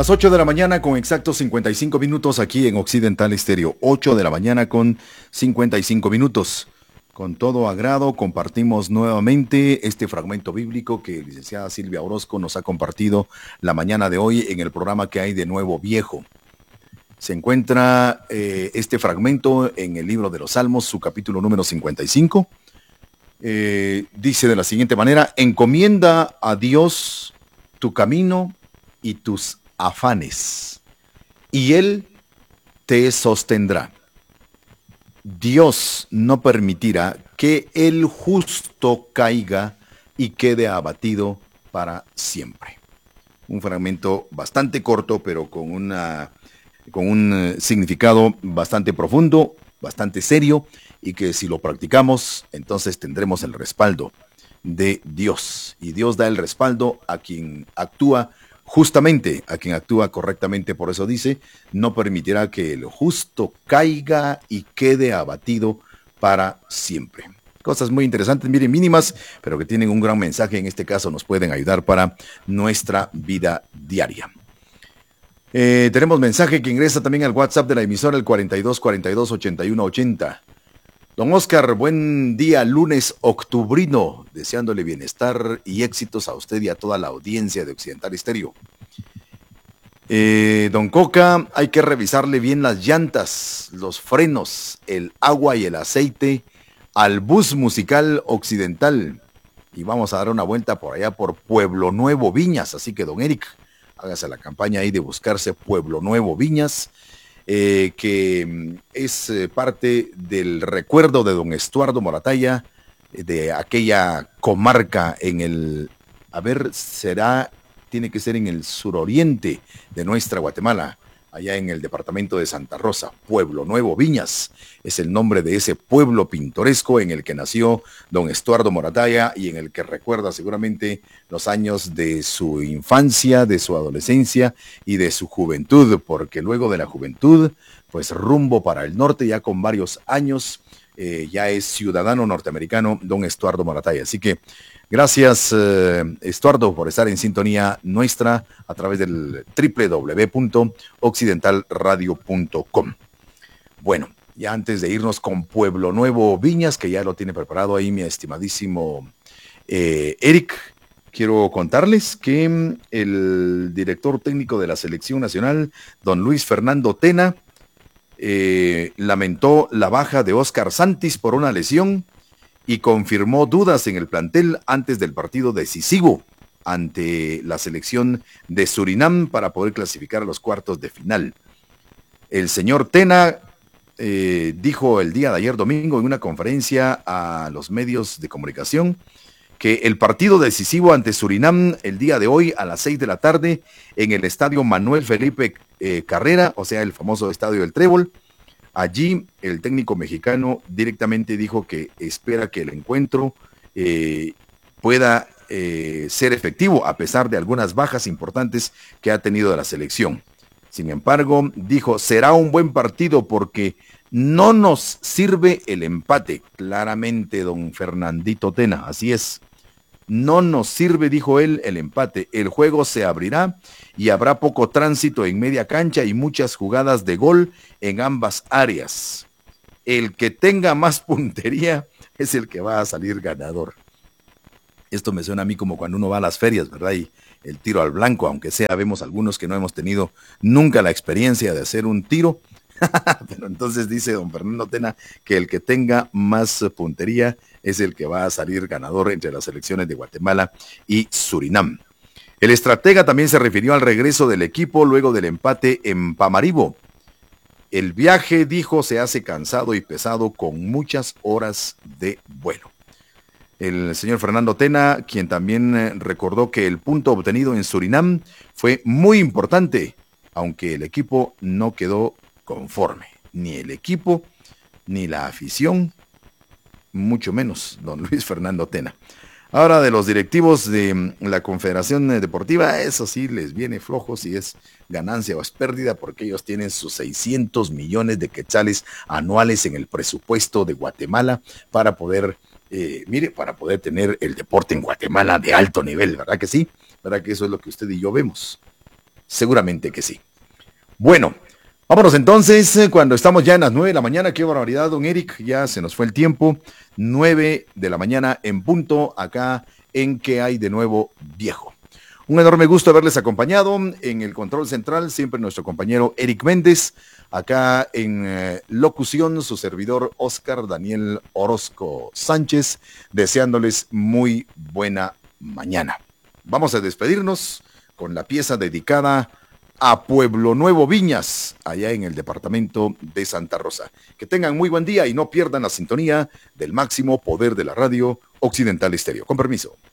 Las 8 de la mañana con exactos 55 minutos aquí en Occidental Estéreo. 8 de la mañana con 55 minutos. Con todo agrado compartimos nuevamente este fragmento bíblico que la licenciada Silvia Orozco nos ha compartido la mañana de hoy en el programa que hay de Nuevo Viejo. Se encuentra este fragmento en el libro de los Salmos, su capítulo número 55. Dice de la siguiente manera: encomienda a Dios tu camino y tus afanes, y Él te sostendrá. Dios no permitirá que el justo caiga y quede abatido para siempre. Un fragmento bastante corto, pero con un significado bastante profundo, bastante serio, y que si lo practicamos, entonces tendremos el respaldo de Dios. Y Dios da el respaldo a quien actúa justamente, a quien actúa correctamente. Por eso dice, no permitirá que el justo caiga y quede abatido para siempre. Cosas muy interesantes, miren, mínimas, pero que tienen un gran mensaje. En este caso nos pueden ayudar para nuestra vida diaria. Tenemos mensaje que ingresa también al WhatsApp de la emisora, el 4242-8180. Don Oscar, buen día, lunes octubrino, deseándole bienestar y éxitos a usted y a toda la audiencia de Occidental Estéreo. Don Coca, hay que revisarle bien las llantas, los frenos, el agua y el aceite al bus musical Occidental. Y vamos a dar una vuelta por allá por Pueblo Nuevo Viñas, así que don Eric, hágase la campaña ahí de buscarse Pueblo Nuevo Viñas. Que es parte del recuerdo de don Estuardo Morataya, de aquella comarca en el, tiene que ser en el suroriente de nuestra Guatemala, allá en el departamento de Santa Rosa. Pueblo Nuevo Viñas es el nombre de ese pueblo pintoresco en el que nació don Estuardo Morataya y en el que recuerda seguramente los años de su infancia, de su adolescencia y de su juventud, porque luego de la juventud, pues rumbo para el norte, ya con varios años, ya es ciudadano norteamericano don Estuardo Morataya. Así que gracias, Estuardo, por estar en sintonía nuestra a través del www.occidentalradio.com. Bueno, ya antes de irnos con Pueblo Nuevo Viñas, que ya lo tiene preparado ahí mi estimadísimo Eric, quiero contarles que el director técnico de la Selección Nacional, don Luis Fernando Tena, lamentó la baja de Óscar Santis por una lesión y confirmó dudas en el plantel antes del partido decisivo ante la selección de Surinam para poder clasificar a los cuartos de final. El señor Tena dijo el día de ayer domingo en una conferencia a los medios de comunicación que el partido decisivo ante Surinam el día de hoy a las 6 de la tarde en el estadio Manuel Felipe Carrera, o sea, el famoso estadio del Trébol. Allí el técnico mexicano directamente dijo que espera que el encuentro pueda ser efectivo a pesar de algunas bajas importantes que ha tenido la selección. Sin embargo, dijo, será un buen partido porque no nos sirve el empate. Claramente, don Fernandito Tena, así es. No nos sirve, dijo él, el empate. El juego se abrirá y habrá poco tránsito en media cancha y muchas jugadas de gol en ambas áreas. El que tenga más puntería es el que va a salir ganador. Esto me suena a mí como cuando uno va a las ferias, ¿verdad? Y el tiro al blanco, aunque sea, vemos algunos que no hemos tenido nunca la experiencia de hacer un tiro. Pero entonces dice don Fernando Tena que el que tenga más puntería es el que va a salir ganador entre las selecciones de Guatemala y Surinam. El estratega también se refirió al regreso del equipo luego del empate en Pamaribó. El viaje, dijo, se hace cansado y pesado con muchas horas de vuelo. El señor Fernando Tena, quien también recordó que el punto obtenido en Surinam fue muy importante, aunque el equipo no quedó conforme. Ni el equipo, ni la afición, mucho menos don Luis Fernando Tena. Ahora de los directivos de la Confederación Deportiva, eso sí les viene flojo si es ganancia o es pérdida, porque ellos tienen sus 600 millones de quetzales anuales en el presupuesto de Guatemala para poder, para poder tener el deporte en Guatemala de alto nivel, ¿verdad que sí? ¿Verdad que eso es lo que usted y yo vemos? Seguramente que sí. Bueno, vámonos entonces, cuando estamos ya en las 9 de la mañana. Qué barbaridad, don Eric, ya se nos fue el tiempo. 9 de la mañana en punto, acá en ¿Qué hay de nuevo, viejo? Un enorme gusto haberles acompañado en el control central, siempre nuestro compañero Eric Méndez, acá en locución, su servidor Oscar Daniel Orozco Sánchez, deseándoles muy buena mañana. Vamos a despedirnos con la pieza dedicada a Pueblo Nuevo Viñas, allá en el departamento de Santa Rosa. Que tengan muy buen día y no pierdan la sintonía del máximo poder de la radio Occidental Estéreo. Con permiso.